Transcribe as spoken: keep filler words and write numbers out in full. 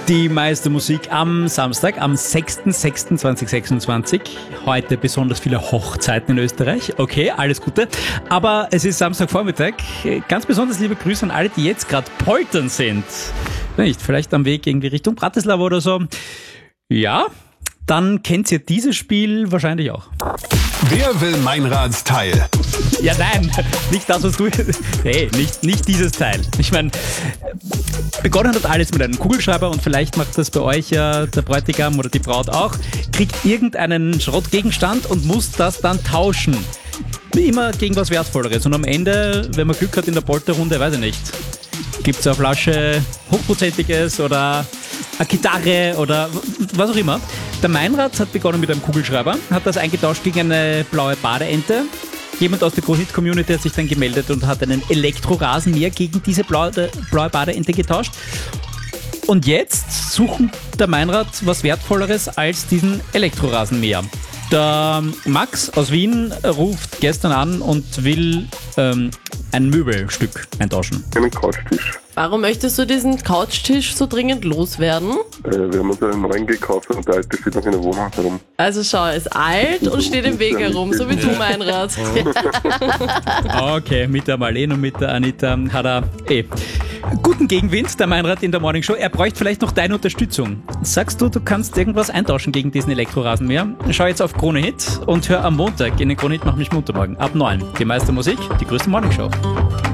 Die meiste Musik am Samstag, am sechster sechster zweitausendsechsundzwanzig. Heute besonders viele Hochzeiten in Österreich. Okay, alles Gute. Aber es ist Samstagvormittag. Ganz besonders liebe Grüße an alle, die jetzt gerade poltern sind. Nicht, vielleicht am Weg irgendwie Richtung Bratislava oder so. Ja, dann kennt ihr dieses Spiel wahrscheinlich auch. Wer will Meinrads Teil? Ja, nein, nicht das, was du... Nee, nicht, nicht dieses Teil. Ich meine, begonnen hat alles mit einem Kugelschreiber und vielleicht macht das bei euch ja der Bräutigam oder die Braut auch, kriegt irgendeinen Schrottgegenstand und muss das dann tauschen. Immer gegen was Wertvolleres. Und am Ende, wenn man Glück hat in der Polterrunde, weiß ich nicht, gibt es eine Flasche Hochprozentiges oder eine Gitarre oder was auch immer. Der Meinrad hat begonnen mit einem Kugelschreiber, hat das eingetauscht gegen eine blaue Badeente. Jemand aus der Pro-Hit-Community hat sich dann gemeldet und hat einen Elektrorasenmäher gegen diese blaue, blaue Badeente getauscht. Und jetzt suchen der Meinrad was Wertvolleres als diesen Elektrorasenmäher. Der Max aus Wien ruft gestern an und will ähm, ein Möbelstück eintauschen. Einen Couchtisch. Warum möchtest du diesen Couchtisch so dringend loswerden? Äh, wir haben uns einen neuen gekauft und der alte steht noch in der Wohnung herum. Also schau, er ist alt und steht im Weg herum, so wie du, Meinrad. Okay, mit der Marlene und mit der Anita hat er eh guten Gegenwind, der Meinrad in der Morning Show. Er bräuchte vielleicht noch deine Unterstützung. Sagst du, du kannst irgendwas eintauschen gegen diesen Elektrorasenmäher? Schau jetzt auf Krone Hit und hör am Montag in den Krone Hit Mach mich munter morgen ab neun. Die meiste Musik, die größte Morning Show.